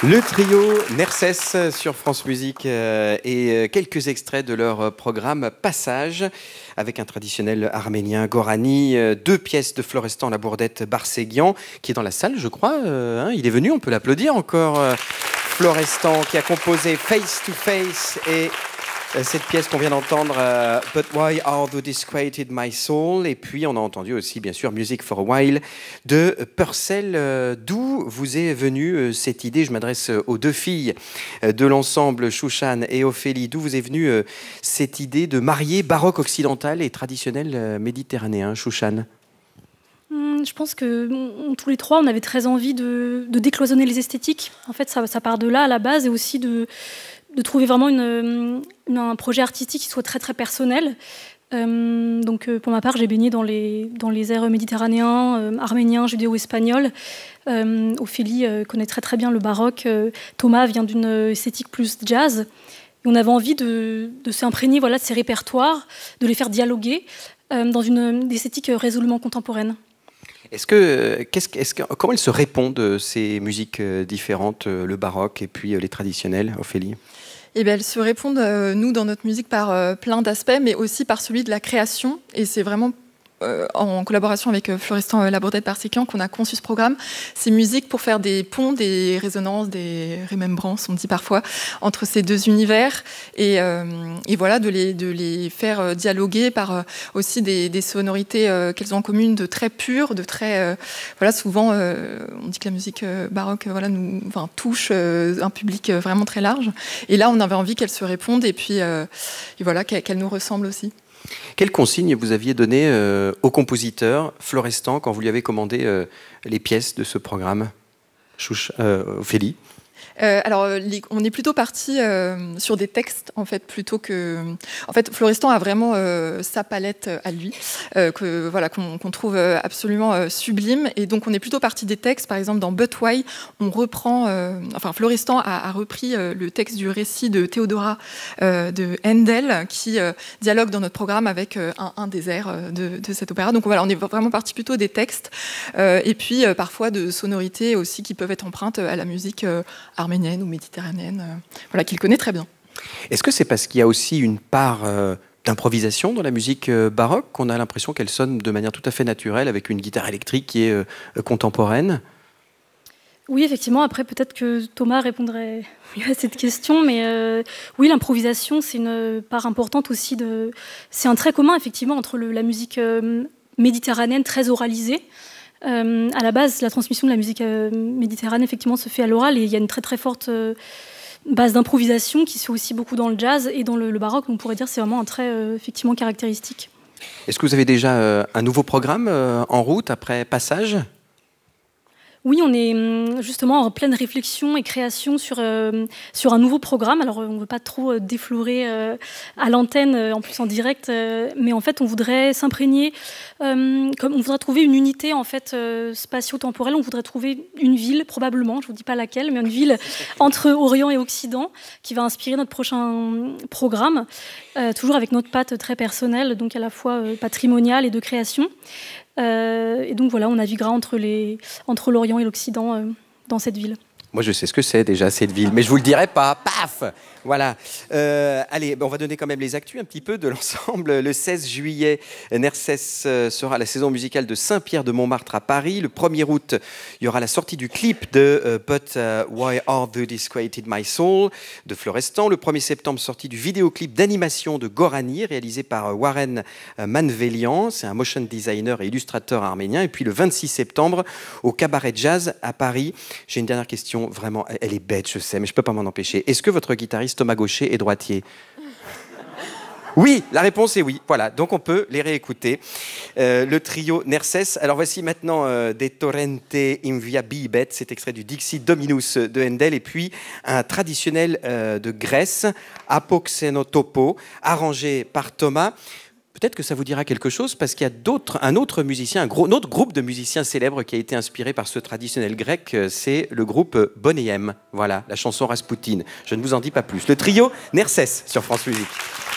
Le trio Nercès sur France Musique et quelques extraits de leur programme Passage avec un traditionnel arménien Gorani, deux pièces de Florestan Labourdette Barséguian qui est dans la salle je crois, il est venu, on peut l'applaudir encore, Florestan qui a composé Face to Face et cette pièce qu'on vient d'entendre, But Why Are You Disquieted My Soul? Et puis on a entendu aussi bien sûr Music for a While de Purcell. D'où vous est venue cette idée? Je m'adresse aux deux filles de l'ensemble, Chouchan et Ophélie. D'où vous est venue cette idée de marier baroque occidental et traditionnel méditerranéen, Chouchan? Je pense que tous les trois, on avait très envie de décloisonner les esthétiques. En fait, ça part de là à la base et aussi de trouver vraiment un projet artistique qui soit très très personnel. Donc pour ma part, j'ai baigné dans les airs méditerranéens, arméniens, judéo-espagnols. Ophélie connaît très très bien le baroque. Thomas vient d'une esthétique plus jazz. Et on avait envie de s'imprégner de ces répertoires, de les faire dialoguer dans une esthétique résolument contemporaine. Comment elles se répondent, ces musiques différentes, le baroque et puis les traditionnels, Ophélie? Eh bien, elles se répondent, nous, dans notre musique, par plein d'aspects, mais aussi par celui de la création. Et c'est vraiment en collaboration avec Florestan Labourdette Barséguian qu'on a conçu ce programme. Ces musiques pour faire des ponts, des résonances, des remembrances, on dit parfois, entre ces deux univers. Et voilà, de les faire dialoguer par aussi des sonorités qu'elles ont en commune, de très pures, de très... souvent, on dit que la musique baroque touche un public vraiment très large. Et là, on avait envie qu'elles se répondent et puis qu'elles nous ressemblent aussi. Quelles consignes vous aviez données au compositeur Florestan quand vous lui avez commandé les pièces de ce programme, Ophélie? On est plutôt parti sur des textes, en fait, plutôt que... En fait, Florestan a vraiment sa palette à lui, qu'on trouve absolument sublime. Et donc, on est plutôt parti des textes. Par exemple, dans But Why, on reprend... Florestan a repris le texte du récit de Théodora de Handel, qui dialogue dans notre programme avec un des airs de cet opéra. Donc, voilà, on est vraiment parti plutôt des textes. Et puis, parfois, de sonorités aussi qui peuvent être empreintes à la musique arménienne ou méditerranéenne, qu'il connaît très bien. Est-ce que c'est parce qu'il y a aussi une part d'improvisation dans la musique baroque qu'on a l'impression qu'elle sonne de manière tout à fait naturelle avec une guitare électrique qui est contemporaine? Oui, effectivement. Après, peut-être que Thomas répondrait mieux à cette question, mais oui, l'improvisation, c'est une part importante aussi. C'est un trait commun, effectivement, entre la musique méditerranéenne très oralisée. À la base, la transmission de la musique méditerranéenne, effectivement, se fait à l'oral et il y a une très très forte base d'improvisation qui se fait aussi beaucoup dans le jazz et dans le baroque. On pourrait dire que c'est vraiment un trait effectivement caractéristique. Est-ce que vous avez déjà un nouveau programme en route après Passage ? Oui, on est justement en pleine réflexion et création sur un nouveau programme. Alors, on ne veut pas trop déflorer à l'antenne, en plus en direct, mais en fait, on voudrait s'imprégner, on voudrait trouver une unité en fait spatio-temporelle. On voudrait trouver une ville, probablement, je ne vous dis pas laquelle, mais une ville entre Orient et Occident qui va inspirer notre prochain programme, toujours avec notre patte très personnelle, donc à la fois patrimoniale et de création. Et donc voilà, on naviguera entre l'Orient et l'Occident dans cette ville. Moi, je sais ce que c'est déjà, cette ville, mais je ne vous le dirai pas. Paf! Voilà. Allez, on va donner quand même les actus un petit peu de l'ensemble. Le 16 juillet, Nercès sera la saison musicale de Saint-Pierre-de-Montmartre à Paris. Le 1er août, il y aura la sortie du clip de But Why Are You Disquieted My Soul de Florestan. Le 1er septembre, sortie du vidéoclip d'animation de Gorani, réalisé par Warren Manvelian. C'est un motion designer et illustrateur arménien. Et puis le 26 septembre, au Cabaret Jazz à Paris. J'ai une dernière question. Vraiment, elle est bête, je sais, mais je ne peux pas m'en empêcher. Est-ce que votre guitariste Thomas Gaucher est droitier? Oui, la réponse est oui. Voilà, donc on peut les réécouter. Le trio Nercès. Alors voici maintenant des Torrente in via Bibet, cet extrait du Dixit Dominus de Handel, et puis un traditionnel de Grèce, Apoxénotopo, arrangé par Thomas. Peut-être que ça vous dira quelque chose parce qu'il y a un autre musicien, un autre groupe de musiciens célèbres qui a été inspiré par ce traditionnel grec, c'est le groupe Boneyem. Voilà, la chanson Raspoutine. Je ne vous en dis pas plus. Le trio Nercès sur France Musique.